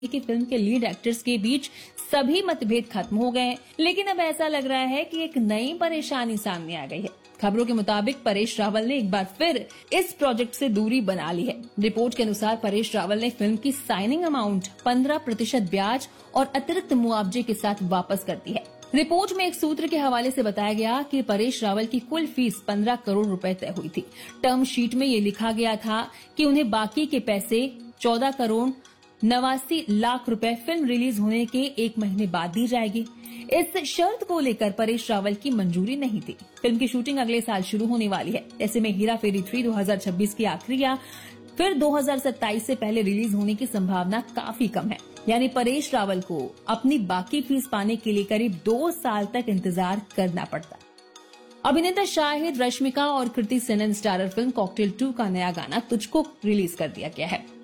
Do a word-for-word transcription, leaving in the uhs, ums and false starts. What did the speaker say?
कि फिल्म के lead actors के बीच सभी मतभेद खत्म हो गए हैं, लेकिन अब ऐसा लग रहा है कि एक नई परेशानी सामने आ गई है। खबरों के मुताबिक परेश रावल ने एक बार फिर इस प्रोजेक्ट से दूरी बना ली है। रिपोर्ट के अनुसार परेश रावल ने फिल्म की साइनिंग अमाउंट पंद्रह प्रतिशत ब्याज और अतिरिक्त मुआवजे के साथ वापस कर दी है। रिपोर्ट में एक सूत्र के हवाले से बताया गया कि परेश रावल की कुल फीस पंद्रह करोड़ रुपए तय हुई थी। टर्म शीट में ये लिखा गया था कि उन्हें बाकी के पैसे चौदह करोड़ नवासी लाख रुपए फिल्म रिलीज होने के एक महीने बाद दी जाएगी। इस शर्त को लेकर परेश रावल की मंजूरी नहीं थी। फिल्म की शूटिंग अगले साल शुरू होने वाली है। ऐसे में हेरा फेरी थ्री दो हज़ार छब्बीस की आखिरी या फिर दो हज़ार सत्ताईस से पहले रिलीज होने की संभावना काफी कम है। यानी परेश रावल को अपनी बाकी फीस पाने के लिए करीब दो साल तक इंतजार करना पड़ता। अभिनेता शाहिद, रश्मिका और Kriti Sanon starrer film cocktail to का नया गाना तुझको रिलीज कर दिया गया है।